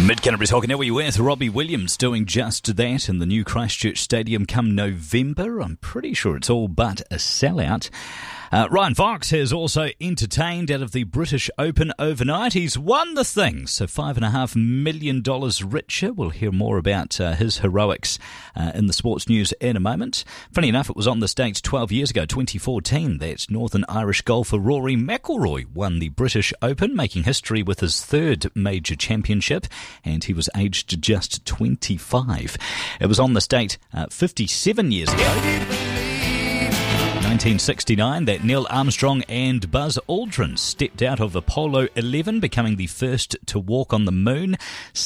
Mid-Canterbury's Hokanui with Robbie Williams doing just that in the new Christchurch Stadium come November. I'm pretty sure it's all but a sellout. Ryan Fox has also entertained out of the British Open overnight. He's won the thing, so $5.5 million richer. We'll hear more about his heroics in the sports news in a moment. Funny enough, it was on this date 12 years ago, 2014, that Northern Irish golfer Rory McIlroy won the British Open, making history with his third major championship, and he was aged just 25. It was on this date 57 years ago. 1969, that Neil Armstrong and Buzz Aldrin stepped out of Apollo 11, becoming the first to walk on the moon.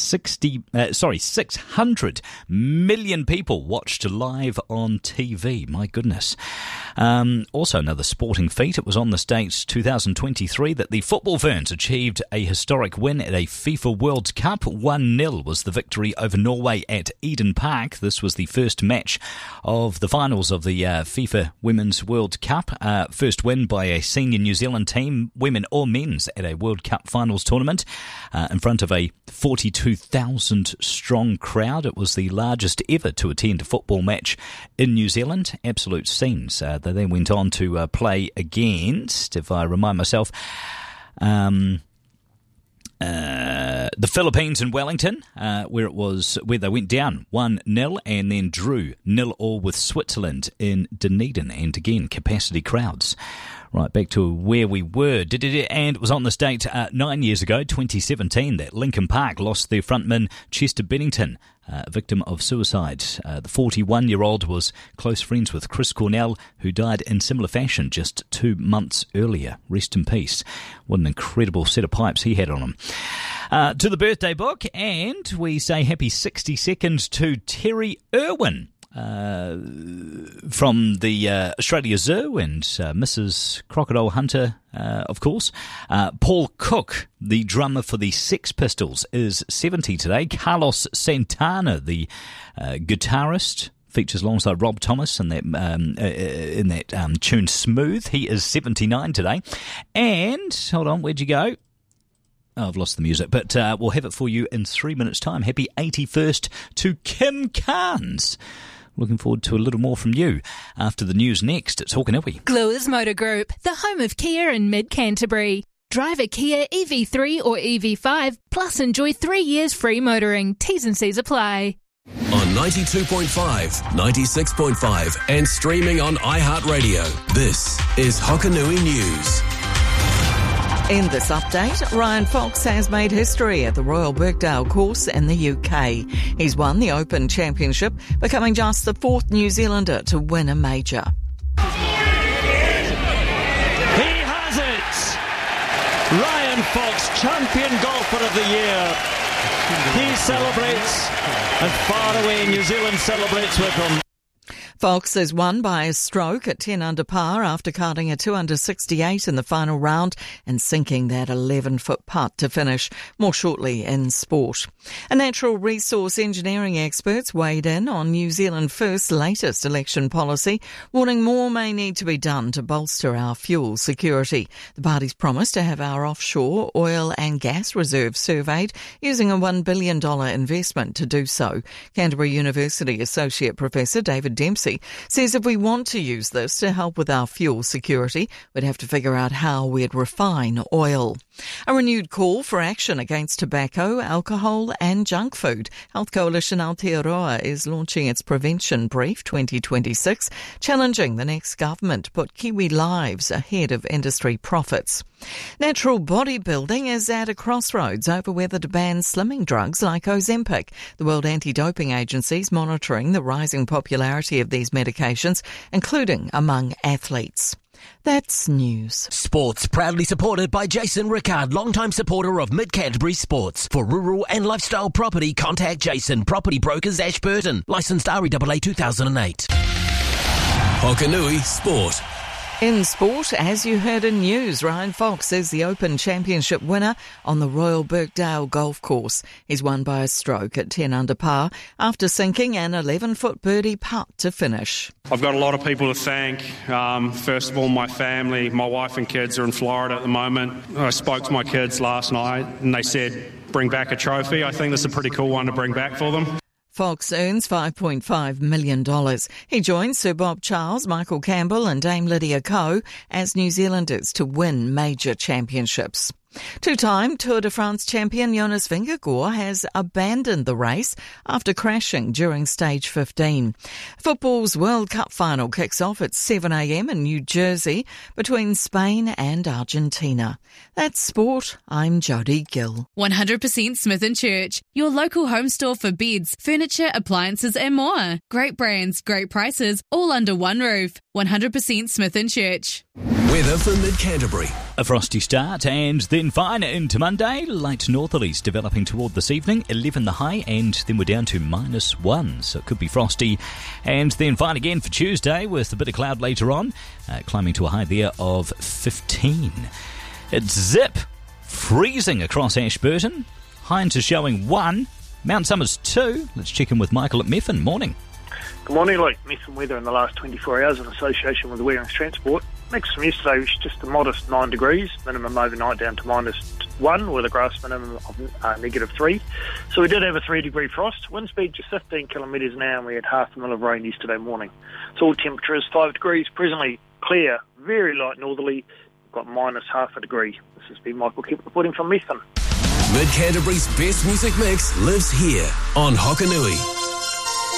600 million people watched live on TV. My goodness. Also another sporting feat. It was on this date, 2023, that the football Ferns achieved a historic win at a FIFA World Cup. 1-0 was the victory over Norway at Eden Park. This was the first match of the finals of the FIFA Women's World Cup. First win by a senior New Zealand team, women or men's, at a World Cup finals tournament in front of a 42,000 strong crowd. It was the largest ever to attend a football match in New Zealand. Absolute scenes. They then went on to play against, if I remind myself, the Philippines in Wellington, where they went down 1-0 and then drew 0-0 with Switzerland in Dunedin, and again capacity crowds. Right, back to where we were. And it was on this date 9 years ago, 2017, that Linkin Park lost their frontman Chester Bennington, a victim of suicide. The 41-year-old was close friends with Chris Cornell, who died in similar fashion just 2 months earlier. Rest in peace. What an incredible set of pipes he had on him. To the birthday book, and we say happy 62nd to Terry Irwin. From the Australia Zoo and Mrs. Crocodile Hunter, of course. Paul Cook, the drummer for the Sex Pistols, is 70 today. Carlos Santana, the guitarist, features alongside Rob Thomas in that tune Smooth. He is 79 today. And, hold on, where'd you go? Oh, I've lost the music, but we'll have it for you in 3 minutes' time. Happy 81st to Kim Carnes. Looking forward to a little more from you after the news next. It's Hokanui. Gluers Motor Group, the home of Kia in Mid-Canterbury. Drive a Kia EV3 or EV5, plus enjoy 3 years free motoring. T's and C's apply. On 92.5, 96.5 and streaming on iHeartRadio, this is Hokanui News. In this update, Ryan Fox has made history at the Royal Birkdale course in the UK. He's won the Open Championship, becoming just the fourth New Zealander to win a major. He has it! Ryan Fox, champion golfer of the year. He celebrates, and far away New Zealand celebrates with him. Fox has won by a stroke at 10 under par after cutting a 2 under 68 in the final round and sinking that 11-foot putt to finish. More shortly in sport. A natural resource engineering experts weighed in on New Zealand First's latest election policy, warning more may need to be done to bolster our fuel security. The party's promised to have our offshore oil and gas reserves surveyed, using a $1 billion investment to do so. Canterbury University Associate Professor David Dempsey says if we want to use this to help with our fuel security, we'd have to figure out how we'd refine oil. A renewed call for action against tobacco, alcohol and junk food. Health Coalition Aotearoa is launching its Prevention Brief 2026, challenging the next government to put Kiwi lives ahead of industry profits. Natural bodybuilding is at a crossroads over whether to ban slimming drugs like Ozempic. The World Anti-Doping Agency is monitoring the rising popularity of these medications, including among athletes. That's news. Sports proudly supported by Jason Rickard, longtime supporter of Mid-Canterbury Sports. For rural and lifestyle property, contact Jason, Property Brokers Ashburton. Licensed REAA 2008. Hokanui Sport. In sport, as you heard in news, Ryan Fox is the Open Championship winner on the Royal Birkdale golf course. He's won by a stroke at 10 under par after sinking an 11-foot birdie putt to finish. I've got a lot of people to thank. First of all, my family. My wife and kids are in Florida at the moment. I spoke to my kids last night and they said, bring back a trophy. I think this is a pretty cool one to bring back for them. Fox earns $5.5 million. He joins Sir Bob Charles, Michael Campbell and Dame Lydia Ko as New Zealanders to win major championships. Two-time Tour de France champion Jonas Vingegaard has abandoned the race after crashing during stage 15. Football's World Cup final kicks off at 7 a.m. in New Jersey between Spain and Argentina. That's sport. I'm Jodie Gill. 100% Smith & Church, your local home store for beds, furniture, appliances and more. Great brands, great prices, all under one roof. 100% Smith & Church. Weather for Mid-Canterbury. A frosty start and then fine into Monday. Light northerlies developing toward this evening. 11 the high and then we're down to -1. So it could be frosty. And then fine again for Tuesday with a bit of cloud later on. Climbing to a high there of 15. It's zip. Freezing across Ashburton. Hinds is showing 1. Mount Somers 2. Let's check in with Michael at Methven. Morning. Good morning, Luke. Methven weather in the last 24 hours in association with Wareings Transport. Mix from yesterday was just a modest 9 degrees, minimum overnight down to -1 with a grass minimum of -3. So we did have a 3-degree frost. Wind speed just 15 kilometres an hour and we had half a mil of rain yesterday morning. So all temperature is 5 degrees, presently clear, very light northerly, got -0.5 degree. This has been Michael Kemp reporting from Methven. Mid-Canterbury's best music mix lives here on Hokanui.